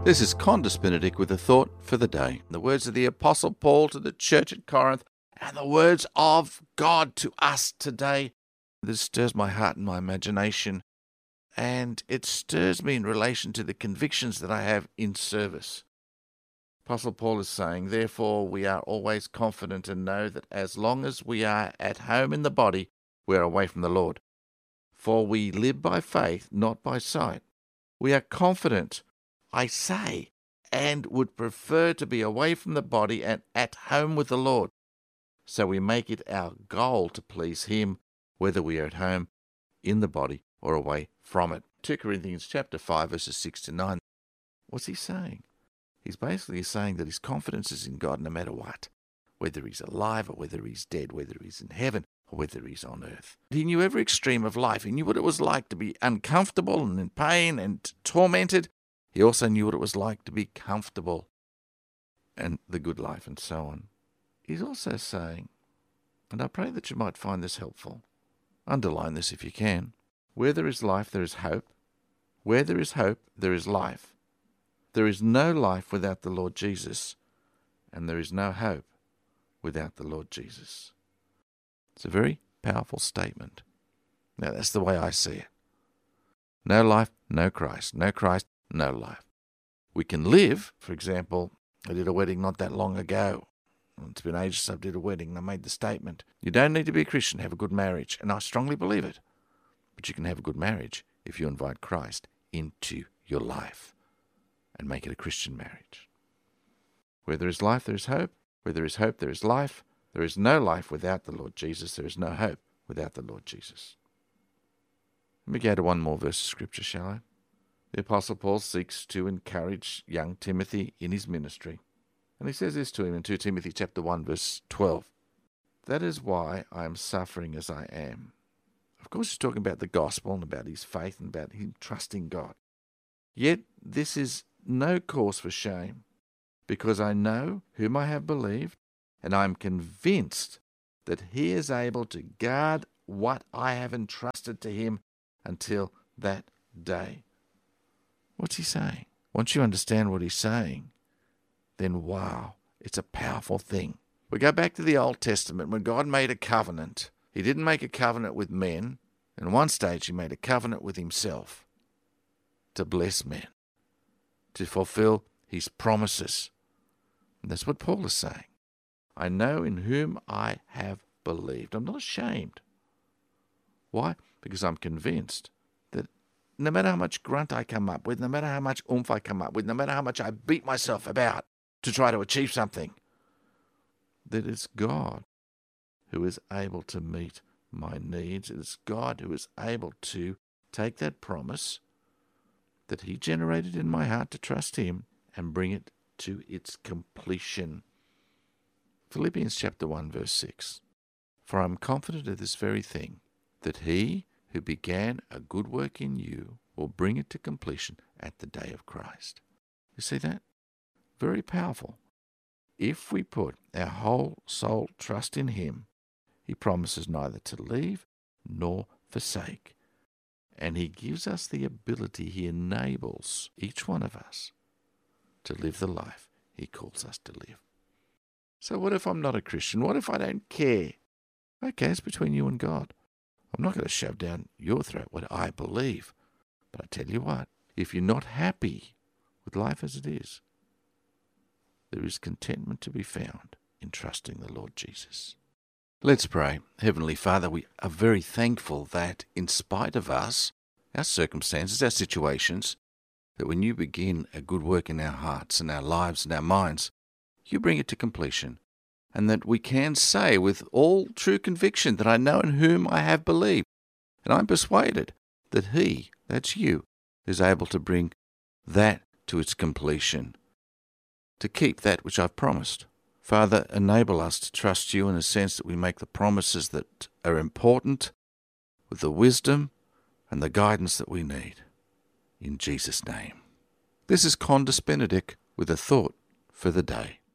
This is Condus Benedict with a thought for the day. The words of the Apostle Paul to the church at Corinth and the words of God to us today. This stirs my heart and my imagination, and it stirs me in relation to the convictions that I have in service. Apostle Paul is saying, therefore we are always confident and know that as long as we are at home in the body, we are away from the Lord. For we live by faith, not by sight. We are confident, I say, and would prefer to be away from the body and at home with the Lord. So we make it our goal to please Him, whether we are at home in the body or away from it. 2 Corinthians chapter 5, verses 6 to 9. What's he saying? He's basically saying that his confidence is in God no matter what, whether he's alive or whether he's dead, whether he's in heaven or whether he's on earth. He knew every extreme of life. He knew what it was like to be uncomfortable and in pain and tormented. He also knew what it was like to be comfortable and the good life and so on. He's also saying, and I pray that you might find this helpful, underline this if you can, where there is life, there is hope. Where there is hope, there is life. There is no life without the Lord Jesus, and there is no hope without the Lord Jesus. It's a very powerful statement. Now, that's the way I see it. No life, no Christ. No Christ, no life. We can live, for example, I did a wedding not that long ago. It's been ages since I did a wedding, and I made the statement, you don't need to be a Christian to have a good marriage, and I strongly believe it. But you can have a good marriage if you invite Christ into your life and make it a Christian marriage. Where there is life, there is hope. Where there is hope, there is life. There is no life without the Lord Jesus. There is no hope without the Lord Jesus. Let me go to one more verse of Scripture, shall I? The Apostle Paul seeks to encourage young Timothy in his ministry. And he says this to him in 2 Timothy chapter 1, verse 12. That is why I am suffering as I am. Of course, he's talking about the gospel and about his faith and about him trusting God. Yet this is no cause for shame, because I know whom I have believed, and I am convinced that he is able to guard what I have entrusted to him until that day. What's he saying? Once you understand what he's saying, then wow, it's a powerful thing. We go back to the Old Testament when God made a covenant. He didn't make a covenant with men. In one stage, he made a covenant with himself to bless men, to fulfill his promises. And that's what Paul is saying. I know in whom I have believed. I'm not ashamed. Why? Because I'm convinced that no matter how much grunt I come up with, no matter how much oomph I come up with, no matter how much I beat myself about to try to achieve something, that it's God who is able to meet my needs. It's God who is able to take that promise that he generated in my heart to trust him and bring it to its completion. Philippians chapter 1, verse 6. For I am confident of this very thing, that he who began a good work in you will bring it to completion at the day of Christ. You see that? Very powerful. If we put our whole soul trust in him, he promises neither to leave nor forsake. And he gives us the ability, he enables each one of us to live the life he calls us to live. So what if I'm not a Christian? What if I don't care? Okay, it's between you and God. I'm not going to shove down your throat what I believe. But I tell you what, if you're not happy with life as it is, there is contentment to be found in trusting the Lord Jesus. Let's pray. Heavenly Father, we are very thankful that in spite of us, our circumstances, our situations, that when you begin a good work in our hearts and our lives and our minds, you bring it to completion. And that we can say with all true conviction that I know in whom I have believed. And I'm persuaded that he, that's you, is able to bring that to its completion, to keep that which I've promised. Father, enable us to trust you in a sense that we make the promises that are important with the wisdom and the guidance that we need. In Jesus' name. This is Condus Benedict with a thought for the day.